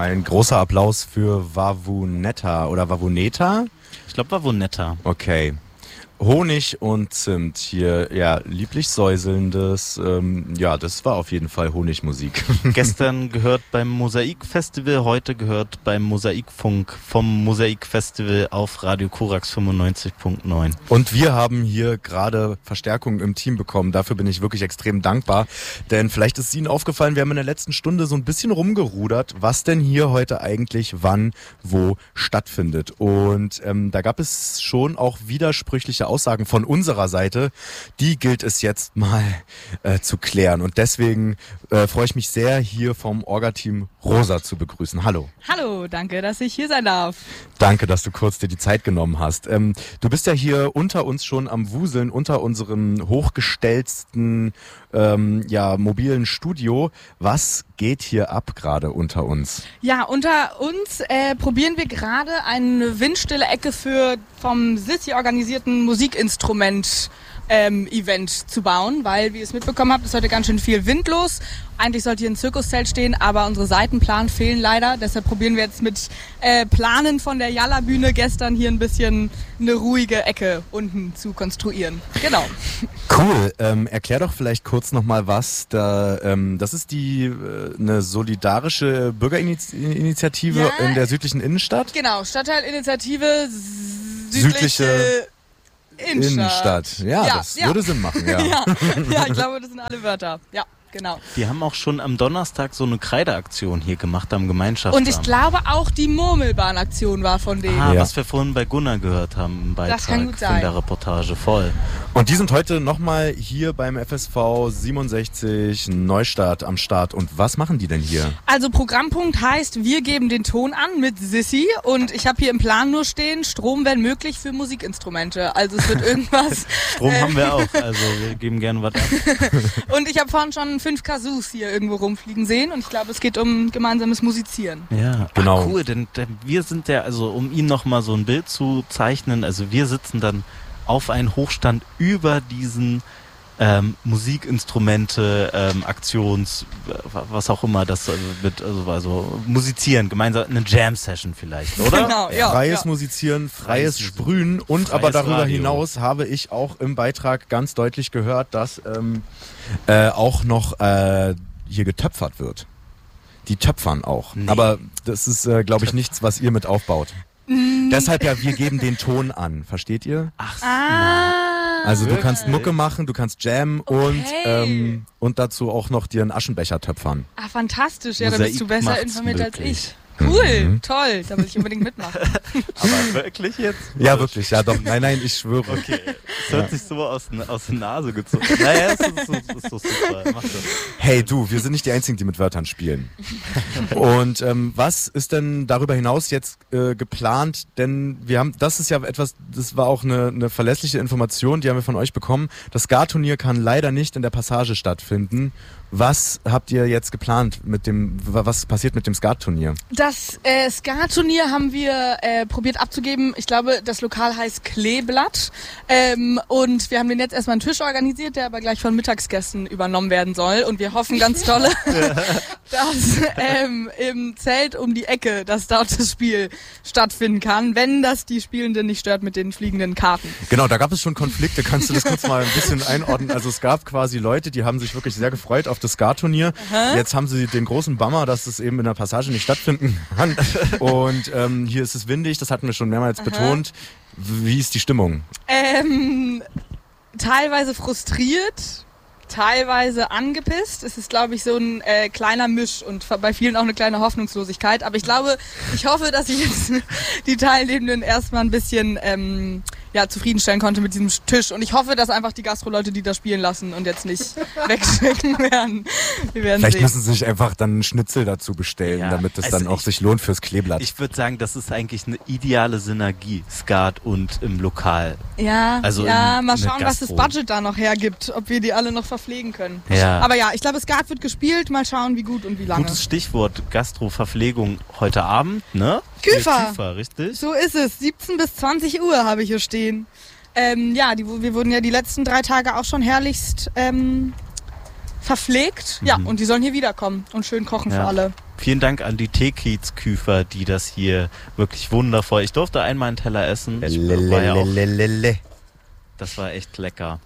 Ein großer Applaus für Wawuneta oder Wawuneta? Ich glaube Wawuneta. Okay. Honig und Zimt hier, ja, lieblich säuselndes, das war auf jeden Fall Honigmusik. Gestern gehört beim Mosaikfestival, heute gehört beim Mosaikfunk vom Mosaikfestival auf Radio Korax 95.9. Und wir haben hier gerade Verstärkung im Team bekommen, dafür bin ich wirklich extrem dankbar, denn vielleicht ist Ihnen aufgefallen, wir haben in der letzten Stunde so ein bisschen rumgerudert, was denn hier heute eigentlich wann, wo stattfindet. Und da gab es schon auch widersprüchliche Aussagen von unserer Seite, die gilt es jetzt mal zu klären. Und deswegen freue ich mich sehr, hier vom Orga-Team Rosa zu begrüßen. Hallo. Hallo, danke, dass ich hier sein darf. Danke, dass du kurz dir die Zeit genommen hast. Du bist ja hier unter uns schon am Wuseln, unter unserem hochgestellten mobilen Studio. Was geht hier ab gerade unter uns? Ja, unter uns probieren wir gerade eine windstille Ecke vom Sissi organisierten Musikinstrument Event zu bauen, weil, wie ihr es mitbekommen habt, ist heute ganz schön viel Wind los. Eigentlich sollte hier ein Zirkuszelt stehen, aber unsere Seitenplan fehlen leider. Deshalb probieren wir jetzt mit Planen von der Jalla-Bühne gestern hier ein bisschen eine ruhige Ecke unten zu konstruieren. Genau. Cool. Erklär doch vielleicht kurz nochmal was. Das ist eine solidarische Bürgerinitiative in der südlichen Innenstadt? Genau, Stadtteilinitiative südliche Innenstadt. Ja, das würde Sinn machen, ja. Ja, ich glaube, das sind alle Wörter. Ja, genau. Die haben auch schon am Donnerstag so eine Kreideaktion hier gemacht am Gemeinschaftsraum. Und ich glaube auch die Murmelbahnaktion war von denen. Was wir vorhin bei Gunnar gehört haben im Beitrag das kann gut sein. Von der Reportage, voll. Und die sind heute nochmal hier beim FSV 67 Neustadt am Start. Und was machen die denn hier? Also Programmpunkt heißt, wir geben den Ton an mit Sissi und ich habe hier im Plan nur stehen, Strom, wenn möglich, für Musikinstrumente. Also es wird irgendwas... Strom haben wir auch, also wir geben gerne was ab. Und ich habe vorhin schon 5 Kasus hier irgendwo rumfliegen sehen und ich glaube, es geht um gemeinsames Musizieren. Ja, genau. Cool, denn wir sind ja, also um Ihnen nochmal so ein Bild zu zeichnen, also wir sitzen dann auf einen Hochstand über diesen Musikinstrumente, Aktions, was auch immer das wird, also musizieren, gemeinsam eine Jam-Session vielleicht, oder? Genau, ja. Freies Musizieren, freies Sprühen und freies aber darüber Radio. hinaus habe ich auch im Beitrag ganz deutlich gehört, dass auch noch hier getöpfert wird. Die töpfern auch. Nee. Aber das ist, glaube ich, nichts, was ihr mit aufbaut. Deshalb ja, wir geben den Ton an. Versteht ihr? Also du kannst Mucke machen, du kannst jammen und dazu auch noch dir einen Aschenbecher töpfern. Ah, fantastisch. Ja, da bist du besser macht's informiert als möglich. ich. Cool, toll. Da will ich unbedingt mitmachen. Aber wirklich jetzt? Ja, wirklich. Ja, doch. Nein, ich schwöre. Okay, es hört sich so aus der Nase gezogen. Naja, ist so super. Mach das. Hey du, wir sind nicht die Einzigen, die mit Wörtern spielen. Und was ist denn darüber hinaus jetzt geplant? Denn das ist ja etwas, das war auch eine verlässliche Information, die haben wir von euch bekommen. Das Ska-Turnier kann leider nicht in der Passage stattfinden. Was habt ihr jetzt geplant was passiert mit dem Ska-Turnier? Das Ska-Turnier haben wir probiert abzugeben. Ich glaube, das Lokal heißt Kleeblatt. Und wir haben den jetzt erstmal einen Tisch organisiert, der aber gleich von Mittagsgästen übernommen werden soll. Und wir hoffen ganz dolle, dass im Zelt um die Ecke das dort das Spiel stattfinden kann, wenn das die Spielenden nicht stört mit den fliegenden Karten. Genau, da gab es schon Konflikte. Kannst du das kurz mal ein bisschen einordnen? Also es gab quasi Leute, die haben sich wirklich sehr gefreut auf das Ska-Turnier. Jetzt haben sie den großen Bummer, dass es eben in der Passage nicht stattfinden kann. Und hier ist es windig, das hatten wir schon mehrmals betont. Wie ist die Stimmung? Teilweise frustriert, teilweise angepisst. Es ist, glaube ich, so ein kleiner Misch und bei vielen auch eine kleine Hoffnungslosigkeit. Aber ich hoffe, dass ich jetzt die Teilnehmenden erstmal ein bisschen zufriedenstellen konnte mit diesem Tisch. Und ich hoffe, dass einfach die Gastro-Leute, die da spielen lassen und jetzt nicht wegschicken werden. Wir werden Vielleicht sehen. müssen sie sich einfach dann einen Schnitzel dazu bestellen, Ja, damit es also dann auch sich lohnt fürs Kleeblatt. Ich würde sagen, das ist eigentlich eine ideale Synergie, Skat und im Lokal. Ja, Also mal eine schauen, was das Gastro. Budget da noch hergibt, ob wir die alle noch verpflegen können. Ja. Aber ja, ich glaube, Skat wird gespielt, mal schauen, wie gut und wie lange. Gutes Stichwort, Gastro-Verpflegung heute Abend, ne? Küfer. Küfer, richtig? So ist es, 17 bis 20 Uhr habe ich hier stehen. Wir wurden ja die letzten 3 Tage auch schon herrlichst verpflegt. Ja, und die sollen hier wiederkommen und schön kochen für alle. Vielen Dank an die Teekiezküfer, die das hier wirklich wundervoll. Ich durfte einmal einen Teller essen. Das war echt lecker.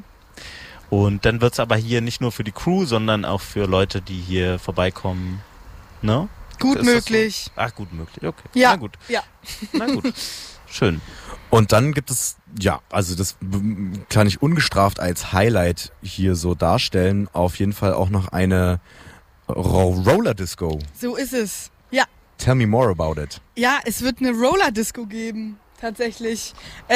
Und dann wird's aber hier nicht nur für die Crew, sondern auch für Leute, die hier vorbeikommen. Ne? Gut möglich. So? Ach, gut möglich. Okay. Ja. Na gut. Ja. Na gut. Schön. Und dann gibt es, ja, also das kann ich ungestraft als Highlight hier so darstellen, auf jeden Fall auch noch eine Roller-Disco. So ist es. Ja. Tell me more about it. Ja, es wird eine Roller-Disco geben, tatsächlich.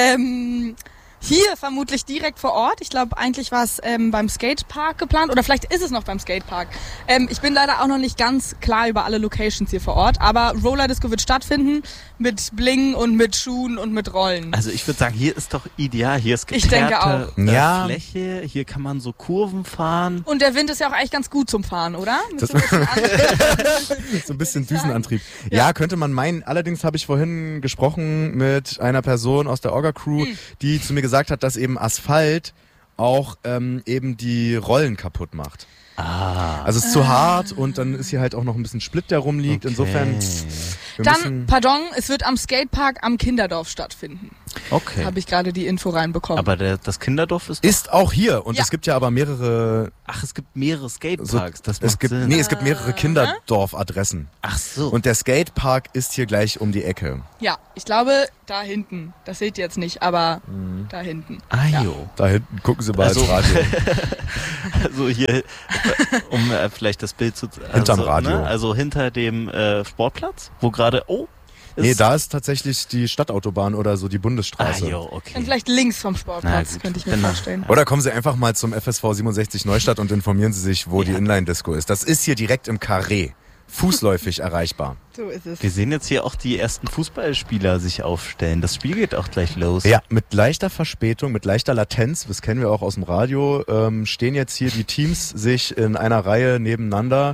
Hier vermutlich direkt vor Ort. Ich glaube, eigentlich war es beim Skatepark geplant oder vielleicht ist es noch beim Skatepark. Ich bin leider auch noch nicht ganz klar über alle Locations hier vor Ort, aber Roller Disco wird stattfinden mit Bling und mit Schuhen und mit Rollen. Also ich würde sagen, hier ist doch ideal. Hier ist Ich denke auch. Ja. Fläche, hier kann man so Kurven fahren. Und der Wind ist ja auch eigentlich ganz gut zum Fahren, oder? Mit Das- so ein bisschen So ein bisschen Würde ich sagen. Düsenantrieb. Ja. Ja, könnte man meinen. Allerdings habe ich vorhin gesprochen mit einer Person aus der Orga-Crew, die zu mir gesagt hat, dass eben Asphalt auch eben die Rollen kaputt macht. Also es ist zu hart und dann ist hier halt auch noch ein bisschen Split, der rumliegt. Okay. Insofern, wir Dann, müssen, pardon, es wird am Skatepark am Kinderdorf stattfinden. Okay. Habe ich gerade die Info reinbekommen. Aber das Kinderdorf ist... ist auch hier und Ja. es gibt ja aber mehrere, Ach, es gibt mehrere so, Skateparks. Das es macht gibt, Sinn. nee, es gibt mehrere Kinderdorf-Adressen. Ach so. Und der Skatepark ist hier gleich um die Ecke. Ja, ich glaube, da hinten. Das seht ihr jetzt nicht, aber da hinten. jo. Da hinten gucken Sie mal Also- ins Radio. Also hier, um vielleicht das Bild zu... Hinterm Radio. Ne? Also hinter dem Sportplatz, wo gerade... Oh, Nee, da ist tatsächlich die Stadtautobahn oder so die Bundesstraße. jo, Und okay. vielleicht links vom Na Sportplatz, gut, könnte ich mir genau. vorstellen. Oder kommen Sie einfach mal zum FSV 67 Neustadt und informieren Sie sich, wo die Ja. Inline-Disco ist. Das ist hier direkt im Carré. Fußläufig erreichbar. So ist es. Wir sehen jetzt hier auch die ersten Fußballspieler sich aufstellen. Das Spiel geht auch gleich los. Ja, mit leichter Verspätung, mit leichter Latenz, das kennen wir auch aus dem Radio, stehen jetzt hier die Teams sich in einer Reihe nebeneinander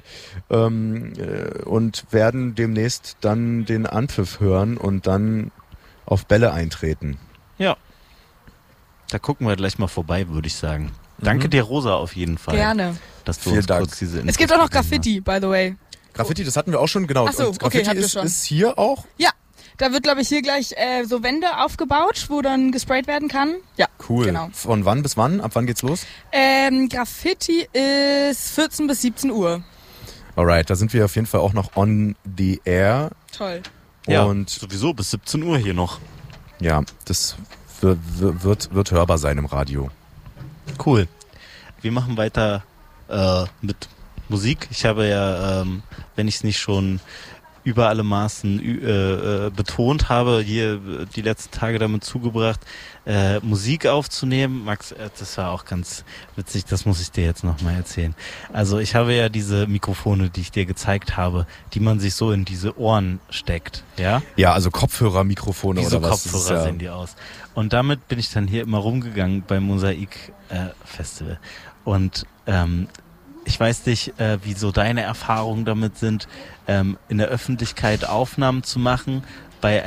und werden demnächst dann den Anpfiff hören und dann auf Bälle eintreten. Ja. Da gucken wir gleich mal vorbei, würde ich sagen. Danke dir, Rosa, auf jeden Fall. Gerne. Dass du Vielen uns Dank. kurz diese Es Infos gibt auch noch gegeben Graffiti, by the way. Graffiti, das hatten wir auch schon, genau. Ach so, und okay, Graffiti habt ihr ist, schon. ist hier auch? Ja, da wird, glaube ich, hier gleich so Wände aufgebaut, wo dann gesprayt werden kann. Ja, Cool. genau. Von wann bis wann? Ab wann geht's los? Graffiti ist 14 bis 17 Uhr. Alright, da sind wir auf jeden Fall auch noch on the air. Toll. Ja, Und sowieso bis 17 Uhr hier noch. ja, das wird hörbar sein im Radio. Cool. Wir machen weiter mit Musik. Ich habe ja, wenn ich es nicht schon über alle Maßen betont habe, hier die letzten Tage damit zugebracht, Musik aufzunehmen. Max, das war auch ganz witzig, das muss ich dir jetzt nochmal erzählen. Also ich habe ja diese Mikrofone, die ich dir gezeigt habe, die man sich so in diese Ohren steckt, ja? Ja, also Kopfhörer-Mikrofone Wie so oder was? Das ist Kopfhörer ja, sehen die aus. Und damit bin ich dann hier immer rumgegangen beim Mosaik Festival. Und ich weiß nicht, wie so deine Erfahrungen damit sind, in der Öffentlichkeit Aufnahmen zu machen bei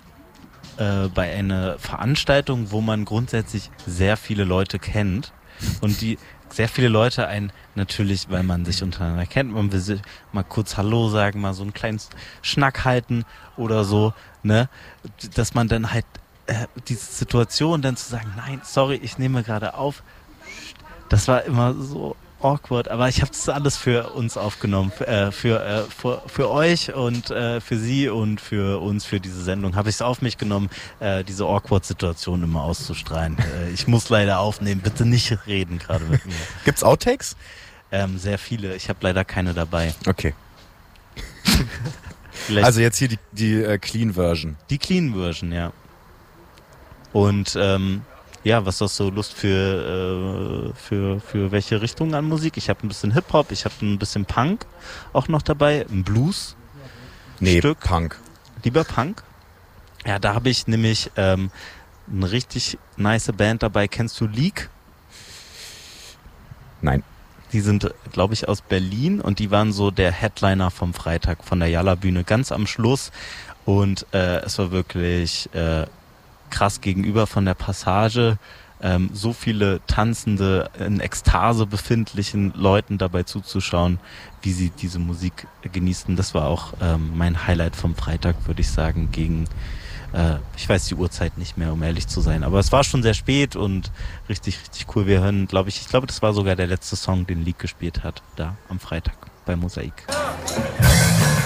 einer Veranstaltung, wo man grundsätzlich sehr viele Leute kennt und die sehr viele Leute einen natürlich, weil man sich untereinander kennt, man will sich mal kurz Hallo sagen, mal so einen kleinen Schnack halten oder so, ne, dass man dann halt diese Situation dann zu sagen, nein, sorry, ich nehme gerade auf, das war immer so awkward, aber ich habe das alles für uns aufgenommen, für euch und für sie und für uns, für diese Sendung habe ich es auf mich genommen, diese Awkward-Situation immer auszustrahlen. Ich muss leider aufnehmen, bitte nicht reden gerade mit mir. Gibt's Outtakes? Sehr viele, ich habe leider keine dabei. Okay. Vielleicht Also jetzt hier die Clean Version. die Clean-Version, ja. Und ja, was hast du Lust für welche Richtung an Musik? Ich habe ein bisschen Hip-Hop, ich habe ein bisschen Punk auch noch dabei, ein Blues. Nee, Stück. Punk. Lieber Punk? Ja, da habe ich nämlich eine richtig nice Band dabei. Kennst du Leak? Nein. Die sind, glaube ich, aus Berlin und die waren so der Headliner vom Freitag von der Jalla-Bühne ganz am Schluss. Und es war wirklich krass gegenüber von der Passage. so viele tanzende, in Ekstase befindlichen Leuten dabei zuzuschauen, wie sie diese Musik genießen. Das war auch mein Highlight vom Freitag, würde ich sagen, gegen, ich weiß die Uhrzeit nicht mehr, um ehrlich zu sein, aber es war schon sehr spät und richtig, richtig cool. Wir hören, ich glaube, das war sogar der letzte Song, den Leak gespielt hat, da am Freitag bei Mosaik.